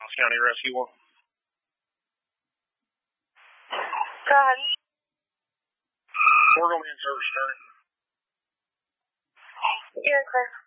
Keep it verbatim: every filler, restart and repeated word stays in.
County Rescue One. Go ahead. We're going to be in service, Attorney. You're clear.